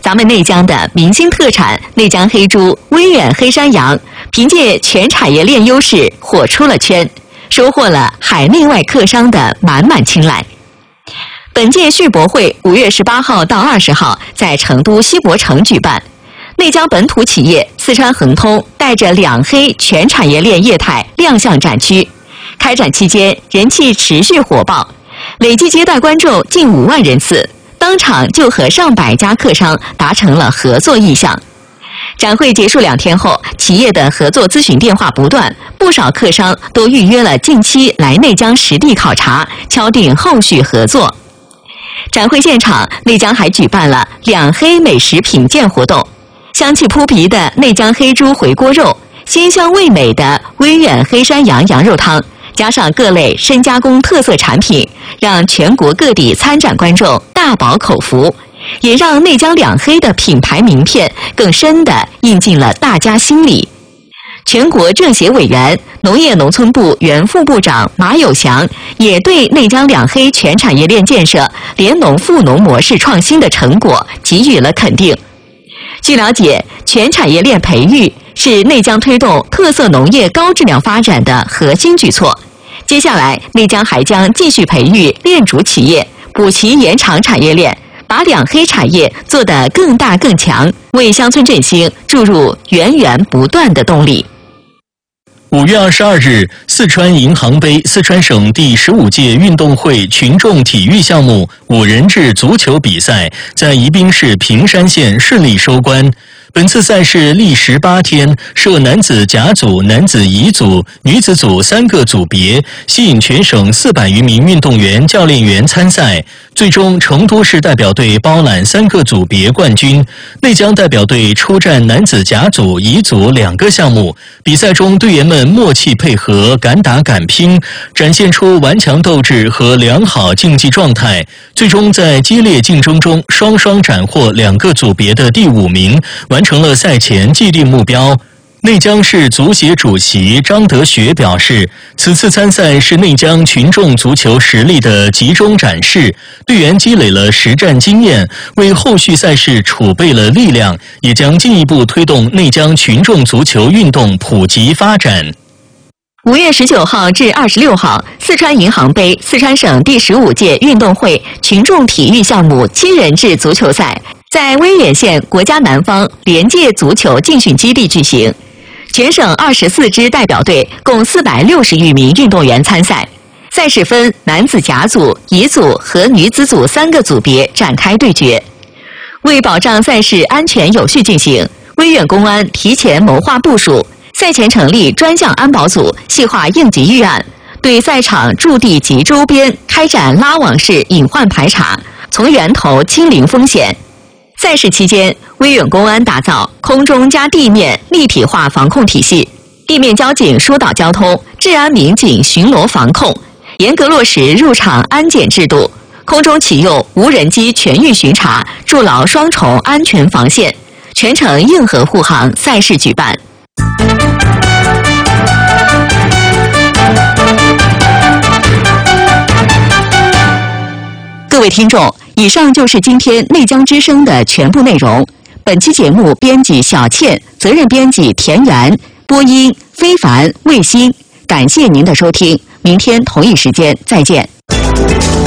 咱们内江的明星特产内江黑猪、威远黑山羊，凭借全产业链优势火出了圈，收获了海内外客商的满满青睐。本届世博会5月18号到20号在成都西博城举办，内江本土企业四川恒通带着两黑全产业链业态亮相展区，开展期间人气持续火爆，累计接待观众近5万人次，当场就和上百家客商达成了合作意向。展会结束2天后，企业的合作咨询电话不断，不少客商都预约了近期来内江实地考察，敲定后续合作。展会现场，内江还举办了两黑美食品鉴活动，香气扑鼻的内江黑猪回锅肉，鲜香味美的威远黑山羊羊肉汤，加上各类深加工特色产品，让全国各地参展观众大饱口福，也让内江两黑的品牌名片更深地印进了大家心里。全国政协委员、农业农村部原副部长马有祥也对内江两黑全产业链建设联农富农模式创新的成果给予了肯定。据了解，全产业链培育是内江推动特色农业高质量发展的核心举措。接下来，内江还将继续培育链主企业，补齐延长产业链，把两黑产业做得更大更强，为乡村振兴注入源源不断的动力。 5月22日，四川银行杯四川省第15届运动会群众体育项目5人制足球比赛在宜宾市平山县顺利收官。本次赛事历18天，设男子甲组、男子乙组、女子组3个组别，吸引全省400余名运动员、教练员参赛。最终，成都市代表队包揽3个组别冠军。内江代表队出战男子甲组、乙组2个项目。比赛中，队员们默契配合，敢打敢拼，展现出顽强斗志和良好竞技状态。最终，在激烈竞争中，双双斩获2个组别的第5名，完成了赛前既定目标。内江市足协主席张德学表示，此次参赛是内江群众足球实力的集中展示，队员积累了实战经验，为后续赛事储备了力量，也将进一步推动内江群众足球运动普及发展。 5月19号至26号，四川银行杯四川省第15届运动会群众体育项目7人制足球赛在威远县国家南方联界足球竞训基地举行。全省24支代表队共460余名运动员参赛，赛事分男子甲组、乙组和女子组3个组别展开对决。为保障赛事安全有序进行，威远公安提前谋划部署，赛前成立专项安保组，细化应急预案，对赛场驻地及周边开展拉网式隐患排查，从源头清零风险。赛事期间，威远公安打造空中加地面立体化防控体系，地面交警疏导交通，治安民警巡逻防控，严格落实入场安检制度，空中启用无人机全域巡查，筑牢双重安全防线，全程硬核护航赛事举办。各位听众，以上就是今天内江之声的全部内容。本期节目编辑小倩，责任编辑田园，播音非凡、卫星。感谢您的收听，明天同一时间再见。